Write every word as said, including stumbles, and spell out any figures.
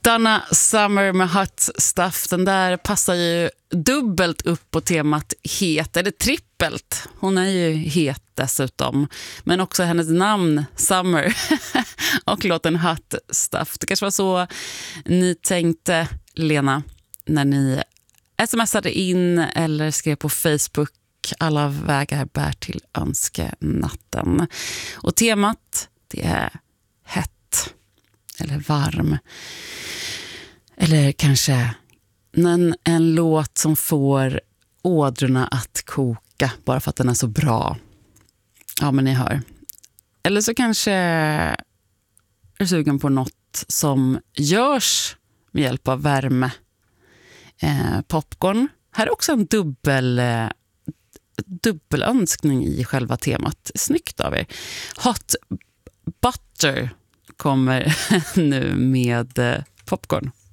Donna Summer med Hot Stuff. Den där passar ju dubbelt upp på temat het, eller trippelt. Hon är ju het dessutom. Men också hennes namn, Summer. Och låten Hot Stuff. Det kanske var så ni tänkte, Lena, när ni smsade in eller skrev på Facebook. Alla vägar bär till önskenatten. Och temat, det är hett eller varm. Eller kanske en, en låt som får ådrorna att koka bara för att den är så bra. Ja, men ni hör. Eller så kanske är du sugen på något som görs med hjälp av värme. Eh, popcorn. Här är också en dubbel... Eh, dubbelönskning i själva temat. Snyggt av er. Hot Butter kommer nu med popcorn.